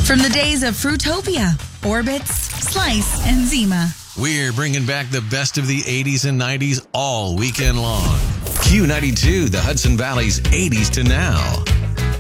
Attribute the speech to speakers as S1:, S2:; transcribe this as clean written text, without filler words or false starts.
S1: From the days of Fruitopia, Orbitz, Slice, and Zima.
S2: We're bringing back the best of the 80s and 90s all weekend long. Q92, the Hudson Valley's 80s to now.